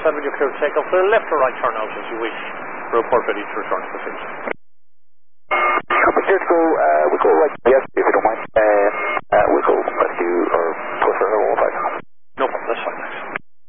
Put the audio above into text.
7, you're clear to take off the left or right turn out as you wish. Report ready to return to the field.